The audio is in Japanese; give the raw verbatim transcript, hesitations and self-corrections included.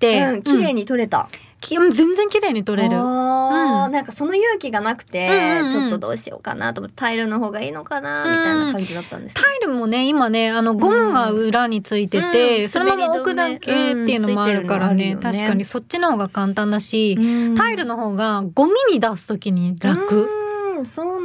て、 うん、綺麗に撮れた。 うん、全然綺麗に撮れる。 あ、うん、なんかその勇気がなくて、うんうんうん、ちょっとどうしようかなと思って、タイルの方がいいのかなみたいな感じだったんです、ね、 タイルもね今ねあのゴムが裏についてて、うん、そのまま置くだけっていうのもあるからね、うん、確かにそっちの方が簡単だし、うん、タイルの方がゴミに出すときに楽。 うん、そう